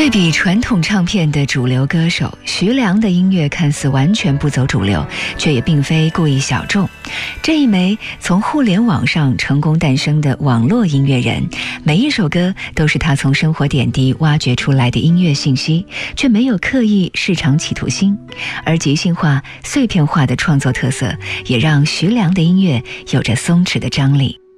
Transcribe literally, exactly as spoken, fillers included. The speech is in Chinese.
对比传统唱片的主流歌手，徐良的音乐看似完全不走主流，却也并非故意小众。这一枚从互联网上成功诞生的网络音乐人，每一首歌都是他从生活点滴挖掘出来的音乐信息，却没有刻意市场企图心。而即兴化、碎片化的创作特色，也让徐良的音乐有着松弛的张力。